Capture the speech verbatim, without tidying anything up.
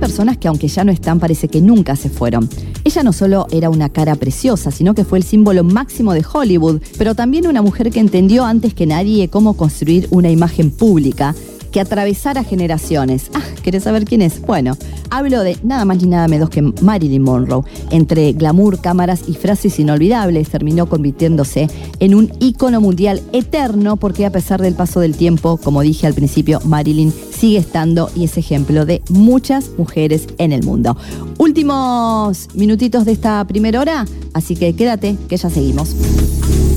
personas que aunque ya no están, parece que nunca se fueron. Ella no solo era una cara preciosa, sino que fue el símbolo máximo de Hollywood, pero también una mujer que entendió antes que nadie cómo construir una imagen pública que atravesara generaciones. Ah, ¿querés saber quién es? Bueno, hablo de nada más ni nada menos que Marilyn Monroe. Entre glamour, cámaras y frases inolvidables, terminó convirtiéndose en un ícono mundial eterno, porque a pesar del paso del tiempo, como dije al principio, Marilyn sigue estando y es ejemplo de muchas mujeres en el mundo. Últimos minutitos de esta primera hora, así que quédate, que ya seguimos.